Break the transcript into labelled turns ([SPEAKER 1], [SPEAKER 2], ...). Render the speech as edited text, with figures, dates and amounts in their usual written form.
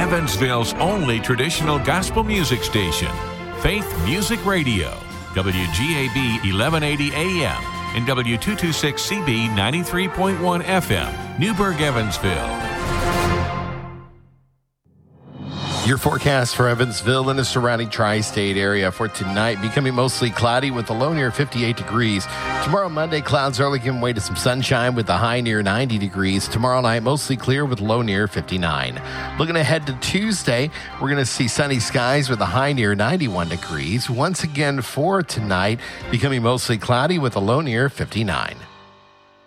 [SPEAKER 1] Evansville's only traditional gospel music station, Faith Music Radio, WGAB 1180 AM and W226CB 93.1 FM, Newburgh, Evansville.
[SPEAKER 2] Your forecast for Evansville and the surrounding tri-state area for tonight, becoming mostly cloudy with a low near 58 degrees. Tomorrow, Monday, clouds early giving way to some sunshine with a high near 90 degrees. Tomorrow night, mostly clear with low near 59. Looking ahead to Tuesday, we're going to see sunny skies with a high near 91 degrees. Once again for tonight, becoming mostly cloudy with a low near 59.